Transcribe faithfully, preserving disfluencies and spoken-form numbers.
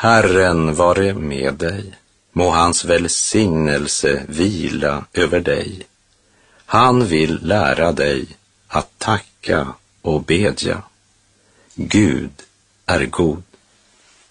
Herren vare med dig. Må hans välsignelse vila över dig. Han vill lära dig att tacka och bedja. Gud är god.